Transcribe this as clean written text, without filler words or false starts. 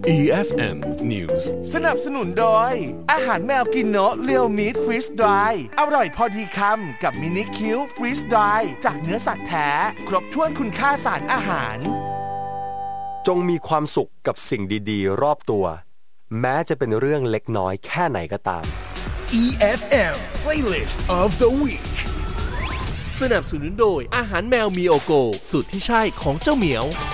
EFM News สนับสนุนโดยอาหารแมวกินโนเรียวมีทฟรีสดรายอร่อยพอดีคำกับมินิคิวฟรีสดรายจากเนื้อสัตว์แท้ครบถ้วนคุณค่าสารอาหารจงมีความสุขกับสิ่งดีๆรอบตัวแม้จะเป็นเรื่องเล็กน้อยแค่ไหนก็ตาม EFM Playlist of the Week สนับสนุนโดยอาหารแมวมีโอโกสูตรที่ใช่ของเจ้าเหมียว